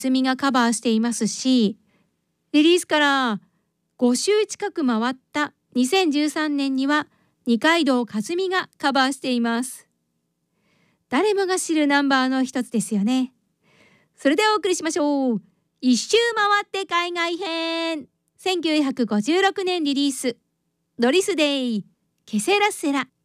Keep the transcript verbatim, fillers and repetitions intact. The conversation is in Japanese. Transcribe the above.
みがカバーしていますし、リリースからごしゅう近く回ったにせんじゅうさんねんには二階堂かずみがカバーしています。誰もが知るナンバーの一つですよね。それではお送りしましょう。一周回って海外編。せんきゅうひゃくごじゅうろくねんリリース、ドリス・デイ、ケセラセラ。